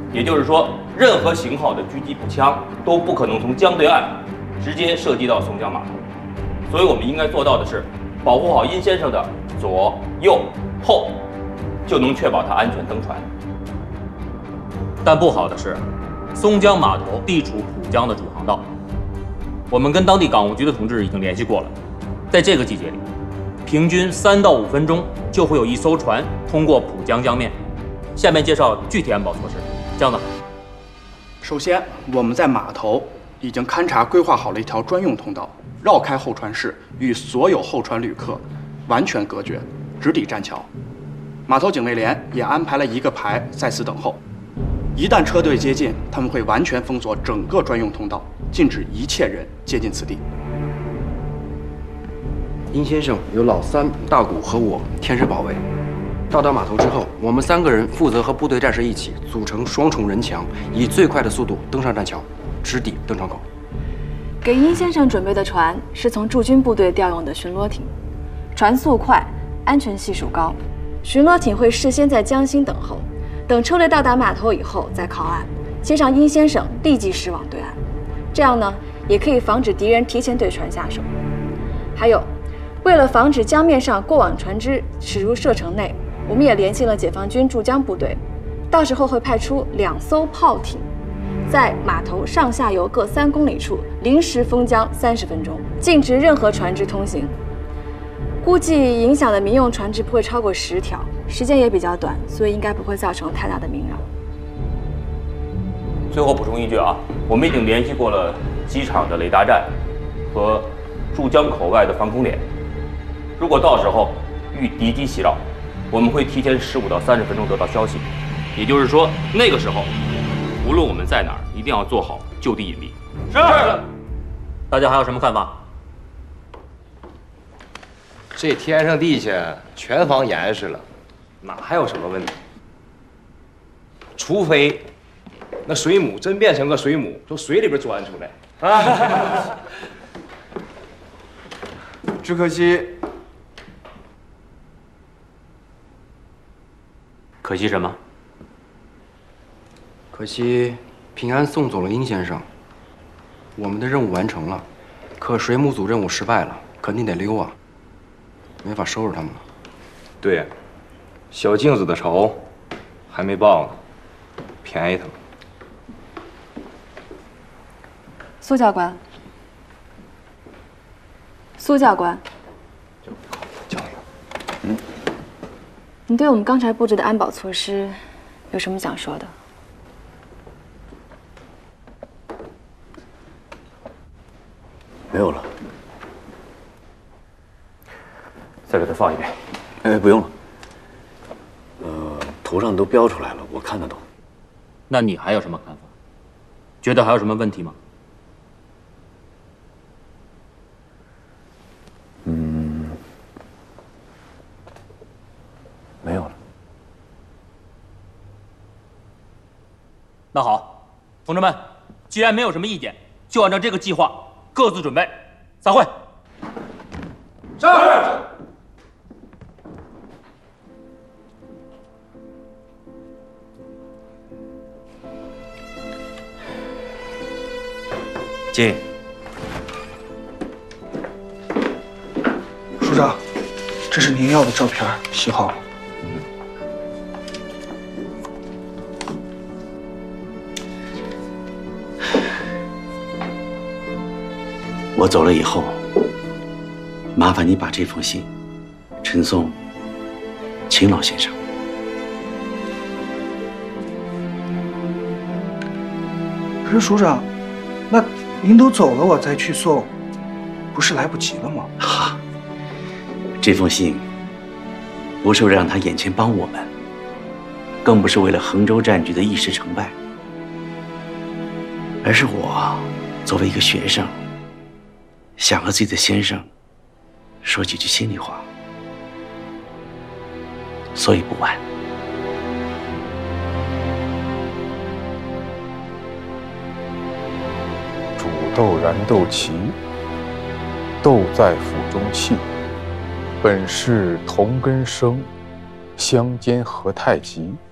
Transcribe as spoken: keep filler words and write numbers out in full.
也就是说，任何型号的狙击步枪都不可能从江对岸直接射击到松江码头。所以我们应该做到的是，保护好殷先生的左、右、后，就能确保他安全登船。但不好的是，松江码头地处浦江的主航道，我们跟当地港务局的同志已经联系过了，在这个季节里，平均三到五分钟就会有一艘船通过浦江江面。下面介绍具体安保措施。江子， 首先，我们在码头已经勘察规划好了一条专用通道，绕开候船室，与所有候船旅客完全隔绝，直抵栈桥。码头警卫连也安排了一个排在此等候，一旦车队接近，他们会完全封锁整个专用通道，禁止一切人接近此地。 殷先生由老三、大谷和我天使保卫。到达码头之后，我们三个人负责和部队战士一起组成双重人墙，以最快的速度登上栈桥，直抵登船口。 给殷先生准备的船是从驻军部队调用的巡逻艇，船速快，安全系数高。巡逻艇会事先在江心等候，等车队到达码头以后再靠岸，先让殷先生立即驶往对岸。这样呢，也可以防止敌人提前对船下手。还有，为了防止江面上过往船只驶入射程内，我们也联系了解放军驻江部队，到时候会派出两艘炮艇，在码头上下游各三公里处临时封江三十分钟，禁止任何船只通行。估计影响的民用船只不会超过十条，时间也比较短，所以应该不会造成太大的鸣扰。 最后补充一句啊，我们已经联系过了机场的雷达站和驻江口外的防空点，如果到时候遇敌机袭扰，我们会提前十五到三十分钟得到消息，也就是说，那个时候，无论我们在哪儿，一定要做好就地隐蔽。是。大家还有什么看法？ 这天上地下全防严实了，哪还有什么问题？除非那水母真变成个水母，从水里边钻出来啊！ 只可惜。 可惜什么？ 可惜平安送走了殷先生，我们的任务完成了，可水母组任务失败了，肯定得溜啊，没法收拾他们了。 对呀，小镜子的仇还没报呢，便宜他们。 苏教官，苏教官， 教练， 嗯。你对我们刚才布置的安保措施有什么想说的？ 没有了。 再给他放一遍。 哎，不用了。呃，图上都标出来了，我看得懂。 那你还有什么看法？觉得还有什么问题吗？ 嗯，没有了。 那好，同志们，既然没有什么意见，就按照这个计划各自准备。散会。 是。 进。 署长，这是您要的照片，洗好了。 我走了以后，麻烦你把这封信呈送秦老先生。 可是署长，那您都走了，我再去送，不是来不及了吗？ 哈，这封信不是为了让他眼前帮我们，更不是为了衡州战局的一时成败，而是我作为一个学生，想和自己的先生说几句心里话，所以不晚。 煮豆燃豆萁，豆在釜中泣。本是同根生，相煎何太急。